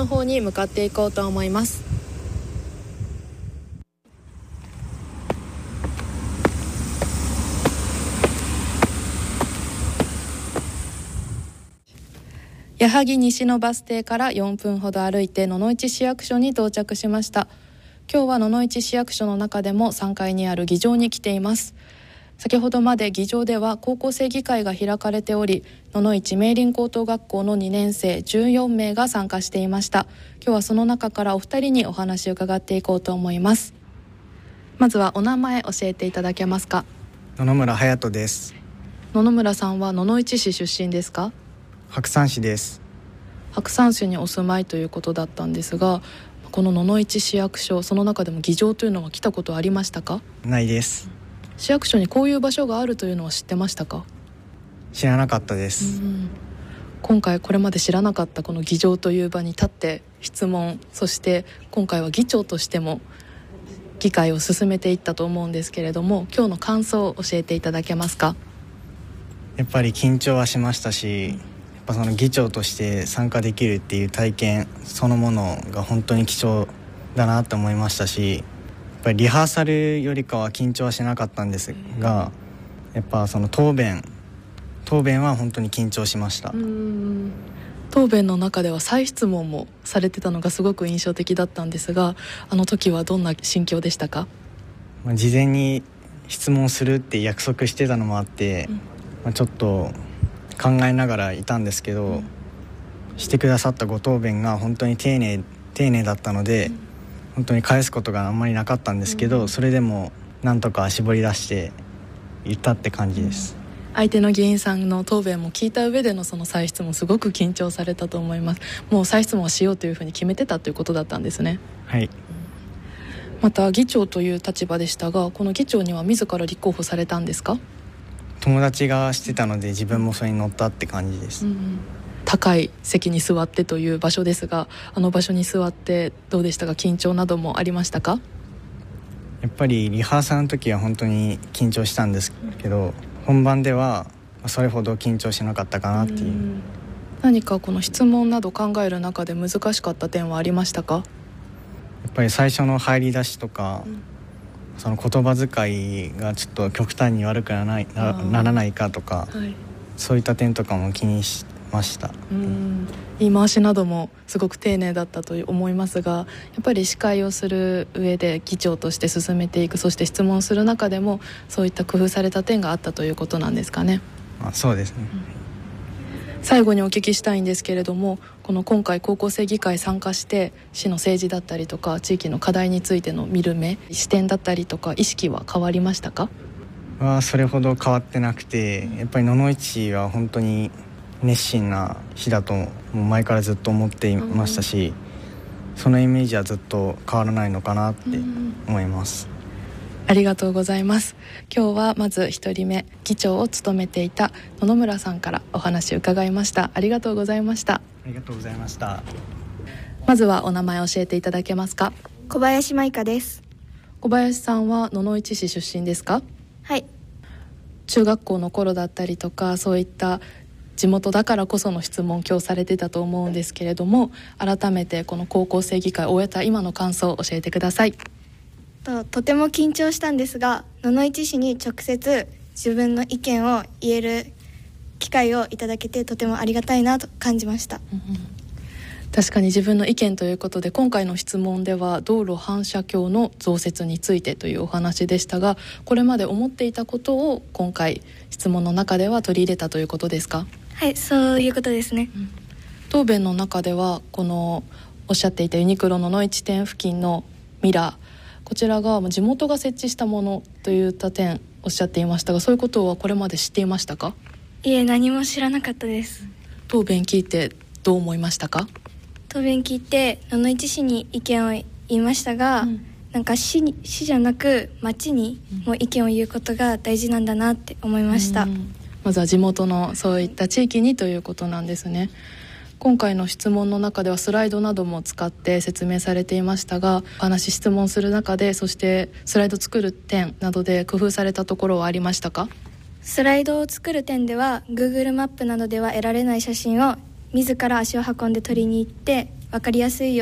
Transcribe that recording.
の方に向かっていこうと思います。矢作西のバス停から4分ほど歩いて野々市市役所に到着しました。今日は野々市市役所の中でも3階にある議場に来ています。先ほどまで議場では高校生議会が開かれており、野々市明林高等学校の2年生14名が参加していました。今日はその中からお二人にお話を伺っていこうと思います。まずはお名前教えていただけますか？ 野々村隼人です。 野々村さんは野々市市出身ですか？ 白山市です。 白山市にお住まいということだったんですが、この野々市市役所、その中でも議場というのは来たことありましたか？ ないです。 市役所にこういう場所があるというのは知ってましたか？ 知らなかったです。 今回これまで知らなかったこの議場という場に立って質問、そして今回は議長としても議会を進めていったと思うんですけれども、今日の感想を教えていただけますか？ やっぱり緊張はしましたし、やっぱその議長として参加できるっていう体験そのものが本当に貴重だなと思いましたし、やっぱりリハーサルよりかは緊張はしなかったんですが、やっぱその答弁は本当に緊張しました。 答弁の中では再質問もされてたのがすごく印象的だったんですが、あの時はどんな心境でしたか？ 事前に質問するって約束してたのもあって、ちょっと考えながらいたんですけど、してくださったご答弁が本当に丁寧だったので、本当に返すことがあんまりなかったんですけど、それでもなんとか絞り出して言ったって感じです。 相手の議員さんの答弁も聞いた上でのその再質問、すごく緊張されたと思います。もう再質問をしようというふうに決めてたということだったんですね。 はい。 また議長という立場でしたが、この議長には自ら立候補されたんですか？ 友達がしてたので自分もそれに乗ったって感じです。 高い席に座ってという場所ですが、あの場所に座ってどうでしたか？緊張などもありましたか？ やっぱりリハーサルの時は本当に緊張したんですけど、本番ではそれほど緊張しなかったかなっていう。 何かこの質問など考える中で難しかった点はありましたか？ やっぱり最初の入り出しとか、その言葉遣いがちょっと極端に悪くならないかとか、そういった点とかも気にしました。 言い回しなどもすごく丁寧だったと思いますが、やっぱり司会をする上で議長として進めていく、そして質問する中でもそういった工夫された点があったということなんですかね？ そうですね。 最後にお聞きしたいんですけれども、この今回高校生議会参加して市の政治だったりとか地域の課題についての見る目、視点だったりとか意識は変わりましたか？ それほど変わってなくて、やっぱり野々市は本当に熱心な市だともう前からずっと思っていましたし、そのイメージはずっと変わらないのかなって思います。 ありがとうございます。今日はまず一人目、議長を務めていた野々村さんからお話を伺いました。ありがとうございました。 ありがとうございました。 まずはお名前教えていただけますか？ 小林舞香です。 小林さんは野々市市出身ですか？ はい。 中学校の頃だったりとか、そういった地元だからこその質問今日されてたと思うんですけれども、改めてこの高校生議会を終えた今の感想を教えてください。 とても緊張したんですが、野々市市に直接自分の意見を言える機会をいただけてとてもありがたいなと感じました。 確かに自分の意見ということで、今回の質問では道路反射鏡の増設についてというお話でしたが、これまで思っていたことを今回質問の中では取り入れたということですか？ はい、そういうことですね。 答弁の中ではこのおっしゃっていたユニクロの野々市店付近のミラー、こちらが地元が設置したものといった点おっしゃっていましたが、そういうことはこれまで知っていましたか？ いえ、何も知らなかったです。 答弁聞いてどう思いましたか？ 答弁聞いて野々市市に意見を言いましたが、なんか市じゃなく町にも意見を言うことが大事なんだなって思いました。 まずは地元のそういった地域にということなんですね。今回の質問の中ではスライドなども使って説明されていましたが、質問する中で、そしてスライド作る点などで工夫されたところはありましたか？ スライドを作る点では Google マップなどでは得られない写真を自ら足を運んで撮りに行って分かりやすいよ